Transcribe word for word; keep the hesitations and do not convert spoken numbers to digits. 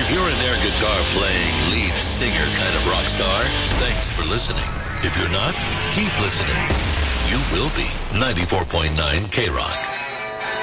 If you're an air guitar playing lead singer kind of rock star, thanks for listening. If you're not, keep listening. You will be. ninety-four point nine K-Rock.